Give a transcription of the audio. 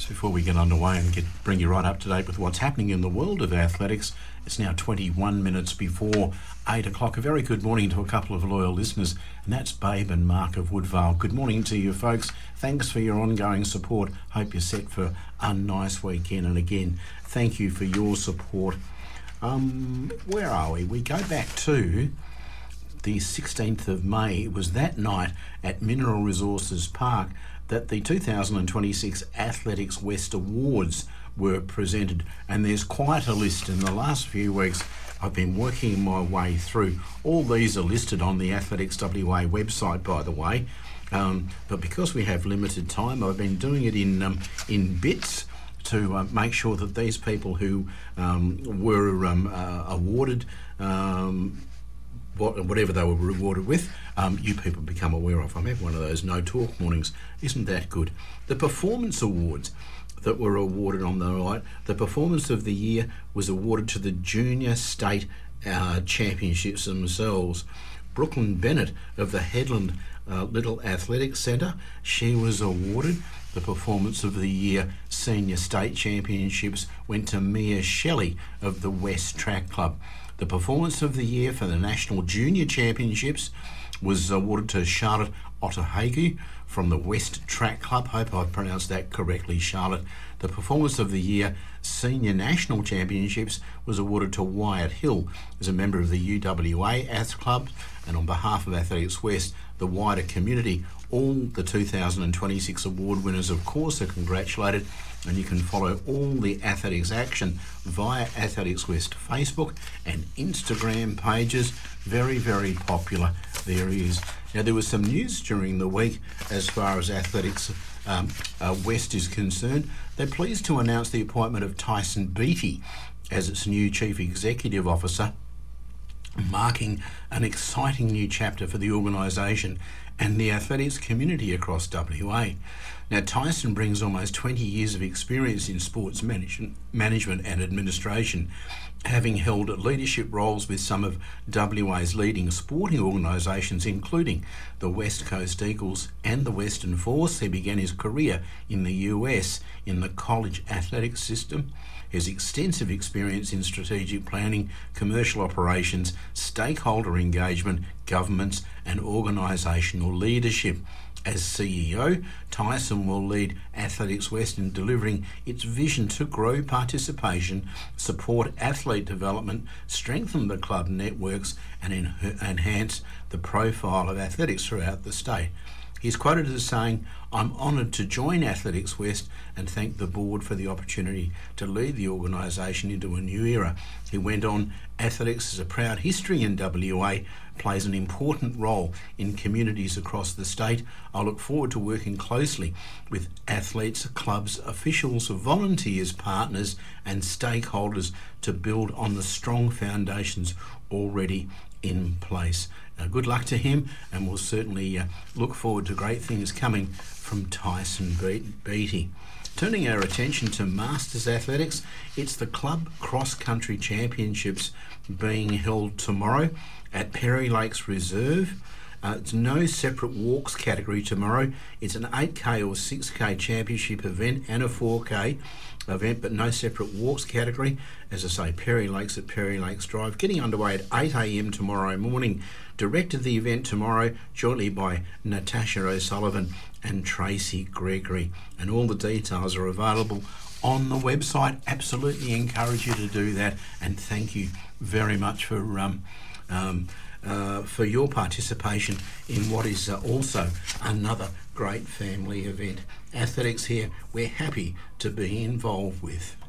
So before we get underway and bring you right up to date with what's happening in the world of athletics, it's now 21 minutes before 8 o'clock. A very good morning to a couple of loyal listeners, and that's Babe and Mark of Woodvale. Good morning to you folks. Thanks for your ongoing support. Hope you're set for a nice weekend, and again, thank you for your support. Where are we? We go back to the 16th of May. It was that night at Mineral Resources Park that the 2026 Athletics West Awards were presented, and there's quite a list. In the last few weeks I've been working my way through. All these are listed on the Athletics WA website, by the way, but because we have limited time, I've been doing it in bits to make sure that these people who were awarded whatever they were rewarded with, you people become aware of. I'm having one of those no talk mornings. Isn't that good? The performance awards that were awarded on the right. The performance of the year was awarded to the Junior State Championships themselves. Brooklyn Bennett of the Headland Little Athletics Centre, she was awarded. The performance of the year Senior State Championships went to Mia Shelley of the West Track Club. The performance of the year for the National Junior Championships was awarded to Charlotte Otahugu from the West Track Club. Hope I've pronounced that correctly, Charlotte. The performance of the year Senior National Championships was awarded to Wyatt Hill as a member of the UWA Ath Club, and on behalf of Athletics West, the wider community, all the 2026 award winners, of course, are congratulated, and you can follow all the athletics action via Athletics West Facebook and Instagram pages. Very, very popular. There is. Now, there was some news during the week as far as Athletics West is concerned. They're pleased to announce the appointment of Tyson Beattie as its new Chief Executive Officer, marking an exciting new chapter for the organisation and the athletics community across WA. Now, Tyson brings almost 20 years of experience in sports management and administration, having held leadership roles with some of WA's leading sporting organisations, including the West Coast Eagles and the Western Force. He began his career in the US in the college athletics system. His extensive experience in strategic planning, commercial operations, stakeholder engagement, governments and organisational leadership. As CEO, Tyson will lead Athletics West in delivering its vision to grow participation, support athlete development, strengthen the club networks and enhance the profile of athletics throughout the state. He's quoted as saying, "I'm honoured to join Athletics West and thank the board for the opportunity to lead the organisation into a new era." He went on, "Athletics is a proud history in WA, plays an important role in communities across the state. I look forward to working closely with athletes, clubs, officials, volunteers, partners and stakeholders to build on the strong foundations already in place." Good luck to him, and we'll certainly look forward to great things coming from Tyson Beattie. Turning our attention to Masters Athletics, it's the Club Cross Country Championships being held tomorrow at Perry Lakes Reserve. It's no separate walks category tomorrow. It's an 8K or 6K championship event and a 4K event, but no separate walks category. As I say, Perry Lakes at Perry Lakes Drive, getting underway at 8 a.m. tomorrow morning. Directed the event tomorrow jointly by Natasha O'Sullivan and Tracy Gregory, and all the details are available on the website. Absolutely encourage you to do that, and thank you very much for your participation in what is also another great family event. Athletics here, we're happy to be involved with.